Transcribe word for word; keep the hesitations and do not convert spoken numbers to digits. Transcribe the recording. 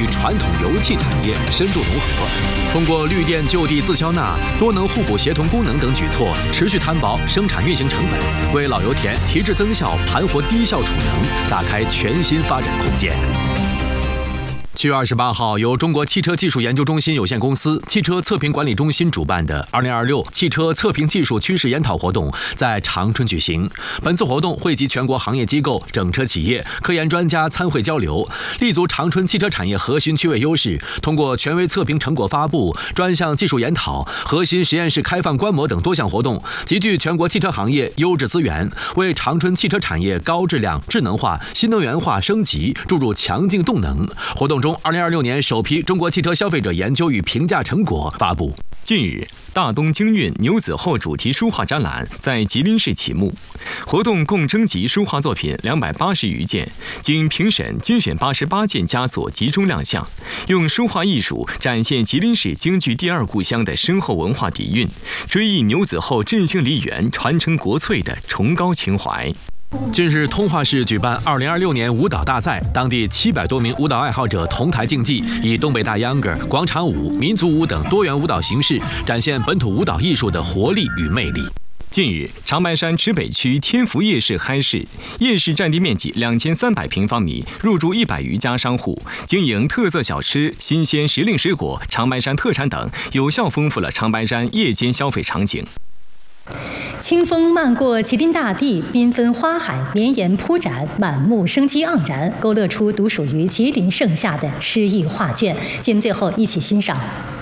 与传统油气产业深度融合，通过绿电就地自销纳、多能互补协同功能等举措，持续摊薄生产运行成本，为老油田提质增效、盘活低效储能打开全新发展空间。七月二十八号，由中国汽车技术研究中心有限公司、汽车测评管理中心主办的二零二六汽车测评技术趋势研讨活动在长春举行。本次活动汇集全国行业机构、整车企业、科研专家参会交流，立足长春汽车产业核心区位优势，通过权威测评成果发布、专项技术研讨、核心实验室开放观摩等多项活动，集聚全国汽车行业优质资源，为长春汽车产业高质量、智能化、新能源化升级注入强劲动能。活动中，二零二六年首批中国汽车消费者研究与评价成果发布。 近日，大东京韵牛子厚主题书画展览在吉林市启幕。活动共征集书画作品两百八十余件，经评审精选八十八件佳作集中亮相，用书画艺术展现吉林市京剧第二故乡的深厚文化底蕴，追忆牛子厚振兴梨园、传承国粹的崇高情怀。 近日，通化市举办二零二六年舞蹈大赛，当地七百多名舞蹈爱好者同台竞技，以东北大秧歌、广场舞、民族舞等多元舞蹈形式，展现本土舞蹈艺术的活力与魅力。 近日，长白山池北区天福夜市开市，夜市占地面积两千三百平方米，入驻一百余家商户，经营特色小吃、新鲜时令水果、长白山特产等，有效丰富了长白山夜间消费场景。 清风漫过吉林大地，缤纷花海绵延铺展，满目生机盎然，勾勒出独属于吉林盛夏的诗意画卷。节目最后一起欣赏。